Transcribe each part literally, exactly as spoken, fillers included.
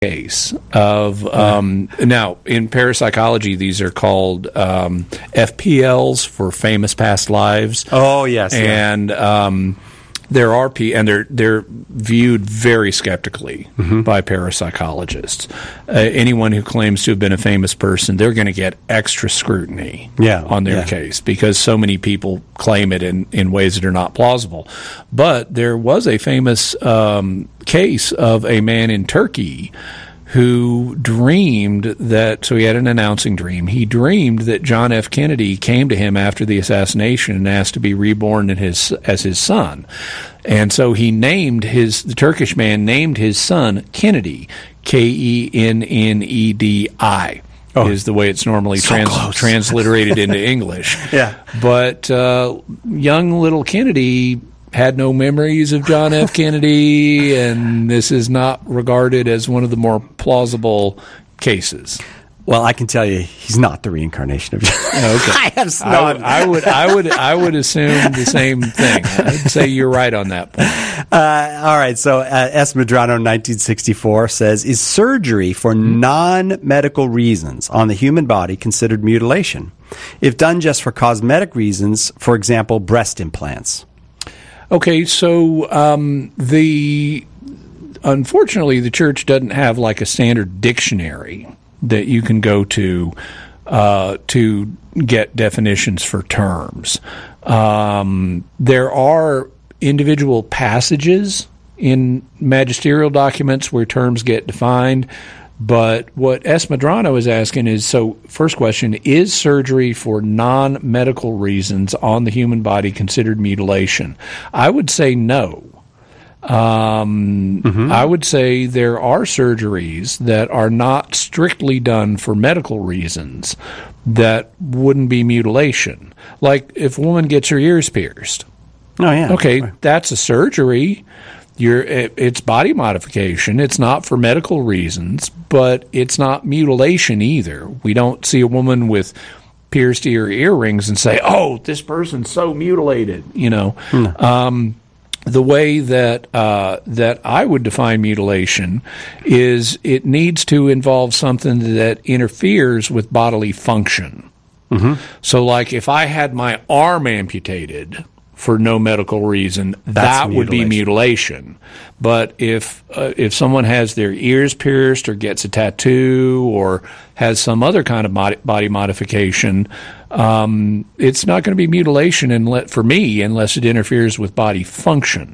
case of um, now in parapsychology, these are called um, F P Ls for famous past lives. Oh yes, and yeah. um, there are p and they're they're viewed very skeptically mm-hmm. by parapsychologists. Uh, anyone who claims to have been a famous person, they're going to get extra scrutiny yeah, on their yeah. case because so many people claim it in, in ways that are not plausible. But there was a famous um, case of a man in Turkey who dreamed that, so he had an announcing dream. He dreamed that John F. Kennedy came to him after the assassination and asked to be reborn in his, as his son. And so he named his, the Turkish man named his son Kennedy, K E N N E D I. Oh, is the way it's normally so trans- transliterated into English. Yeah. But uh, young little Kennedy had no memories of John F. Kennedy, and this is not regarded as one of the more plausible cases. Well, I can tell you, he's not the reincarnation of John. Okay. I have not. I, I would, I would, I would assume the same thing. I'd say you're right on that point. Uh, all right. So, uh, S. Medrano, nineteen sixty-four, says, "Is surgery for non-medical reasons on the human body considered mutilation? If done just for cosmetic reasons, for example, breast implants?" Okay, so um, the unfortunately, the church doesn't have like a standard dictionary that you can go to uh, to get definitions for terms. Um, there are individual passages in magisterial documents where terms get defined. But what S. Medrano is asking is, so first question, is surgery for non-medical reasons on the human body considered mutilation? I would say no. Um, mm-hmm. I would say there are surgeries that are not strictly done for medical reasons that wouldn't be mutilation. Like if a woman gets her ears pierced. Oh, yeah. Okay, that's a surgery. You're, it, it's body modification. It's not for medical reasons, but it's not mutilation either. We don't see a woman with pierced ear earrings and say, "Oh, this person's so mutilated." You know, mm. um, the way that uh, that I would define mutilation is it needs to involve something that interferes with bodily function. Mm-hmm. So, like if I had my arm amputated for no medical reason, That's that would mutilation. be mutilation. But if uh, if someone has their ears pierced or gets a tattoo or has some other kind of body, body modification, um, it's not going to be mutilation unless, for me unless it interferes with body function.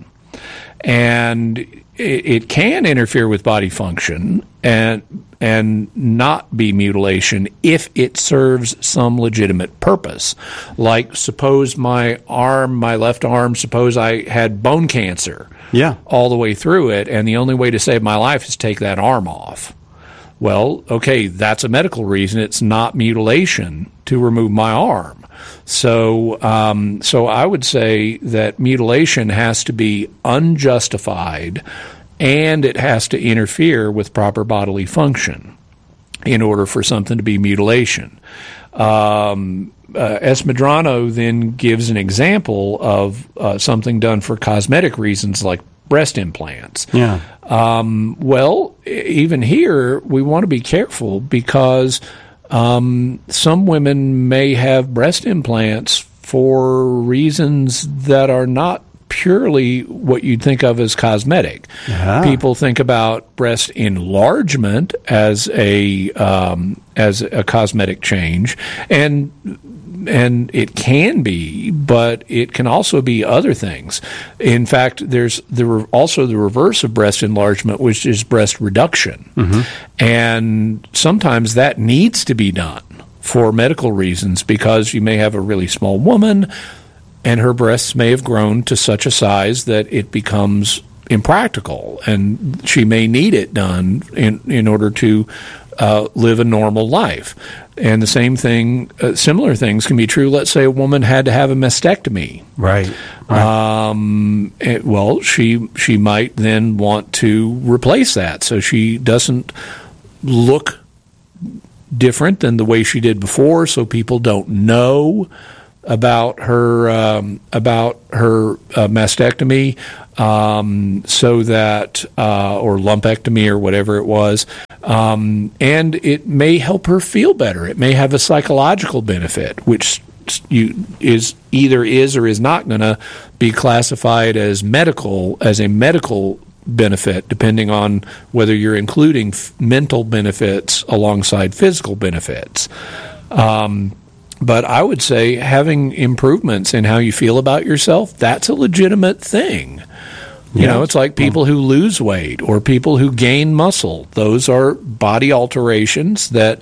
And it, it can interfere with body function and and not be mutilation if it serves some legitimate purpose. Like suppose my arm, my left arm, suppose I had bone cancer yeah. all the way through it, and the only way to save my life is take that arm off. Well, okay, that's a medical reason. It's not mutilation to remove my arm. So, um, so I would say that mutilation has to be unjustified, and it has to interfere with proper bodily function in order for something to be mutilation. Um, uh, S. Medrano then gives an example of uh, something done for cosmetic reasons like breast implants. Yeah. Um, well, even here, we want to be careful because um, some women may have breast implants for reasons that are not purely what you'd think of as cosmetic. Uh-huh. People think about breast enlargement as a um, as a cosmetic change, and and it can be, but it can also be other things. In fact, there's the also the reverse of breast enlargement, which is breast reduction, mm-hmm. and sometimes that needs to be done for medical reasons because you may have a really small woman and her breasts may have grown to such a size that it becomes impractical, and she may need it done in, in order to uh, live a normal life. And the same thing, uh, similar things can be true. Let's say a woman had to have a mastectomy. Right. right. Um, it, well, she she might then want to replace that so she doesn't look different than the way she did before, so people don't know about her um, about her uh, mastectomy. um, so that, uh, or lumpectomy or whatever it was, um, and it may help her feel better. It may have a psychological benefit, which you is either is or is not going to be classified as medical, as a medical benefit, depending on whether you're including f- mental benefits alongside physical benefits. Um, but I would say having improvements in how you feel about yourself, that's a legitimate thing. You yeah. know, it's like people who lose weight or people who gain muscle. Those are body alterations that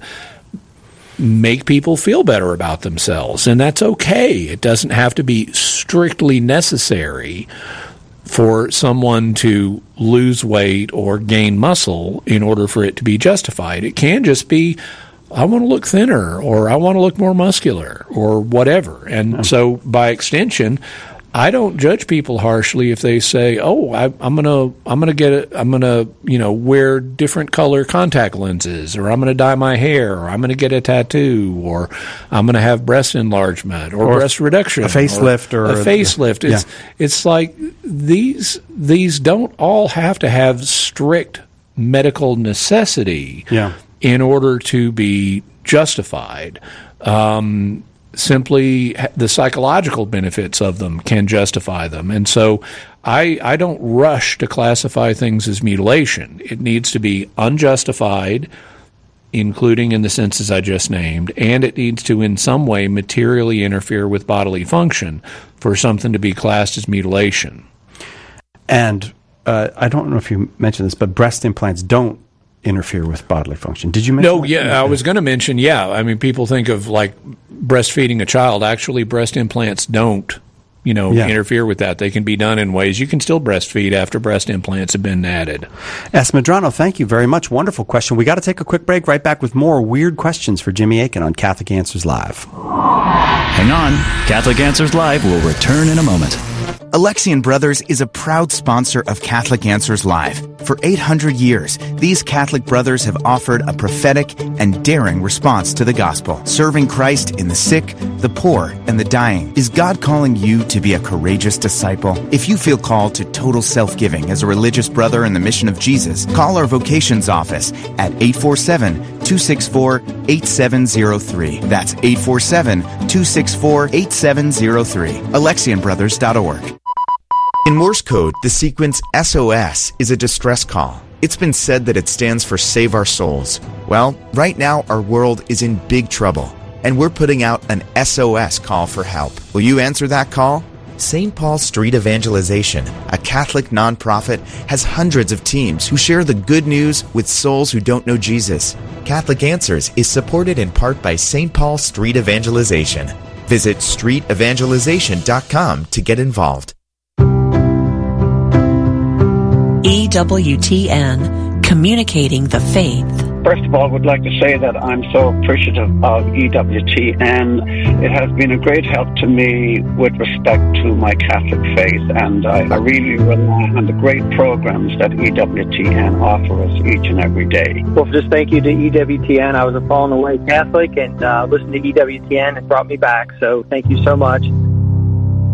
make people feel better about themselves, and that's okay. It doesn't have to be strictly necessary for someone to lose weight or gain muscle in order for it to be justified. It can just be, I want to look thinner, or I want to look more muscular, or whatever. And so by extension, I don't judge people harshly if they say, "Oh, I, I'm gonna, I'm gonna get, a, I'm gonna, you know, wear different color contact lenses, or I'm gonna dye my hair, or I'm gonna get a tattoo, or I'm gonna have breast enlargement, or, or breast reduction, a facelift, or, or a facelift." It's, yeah. it's like these, these don't all have to have strict medical necessity yeah. in order to be justified. Um, Simply the psychological benefits of them can justify them. And so I, I don't rush to classify things as mutilation. It needs to be unjustified, including in the senses I just named, and it needs to in some way materially interfere with bodily function for something to be classed as mutilation. And uh, I don't know if you mentioned this, but breast implants don't interfere with bodily function. Did you mention No, that? yeah, I was going to mention, yeah. I mean, people think of like breastfeeding a child. Actually, breast implants don't, you know, yeah. interfere with that. They can be done in ways you can still breastfeed after breast implants have been added. S. Medrano, thank you very much. Wonderful question. We got to take a quick break. Right back with more weird questions for Jimmy Akin on Catholic Answers Live. Hang on. Catholic Answers Live will return in a moment. Alexian Brothers is a proud sponsor of Catholic Answers Live. For eight hundred years, these Catholic brothers have offered a prophetic and daring response to the gospel, serving Christ in the sick, the poor, and the dying. Is God calling you to be a courageous disciple? If you feel called to total self-giving as a religious brother in the mission of Jesus, call our vocations office at eight four seven, two six four, eight seven zero three. That's eight four seven, two six four, eight seven zero three. Alexian Brothers dot org. In Morse code, the sequence S O S is a distress call. It's been said that it stands for Save Our Souls. Well, right now our world is in big trouble, and we're putting out an S O S call for help. Will you answer that call? Saint Paul Street Evangelization, a Catholic nonprofit, has hundreds of teams who share the good news with souls who don't know Jesus. Catholic Answers is supported in part by Saint Paul Street Evangelization. Visit street evangelization dot com to get involved. E W T N, communicating the faith. First of all, I would like to say that I'm so appreciative of E W T N. It has been a great help to me with respect to my Catholic faith, and I, I really rely on the great programs that E W T N offer us each and every day. Well, just thank you to E W T N. I was a fallen away Catholic, and uh, listening to E W T N has brought me back, so thank you so much.